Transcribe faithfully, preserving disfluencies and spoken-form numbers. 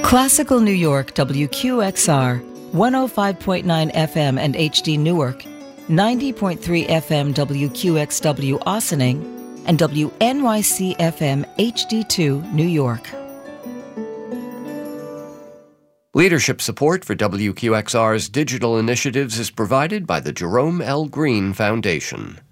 Classical New York W Q X R, one oh five point nine F M and H D Newark, ninety point three F M W Q X W Ossining, and W N Y C F M H D two New York. Leadership support for W Q X R's digital initiatives is provided by the Jerome L. Green Foundation.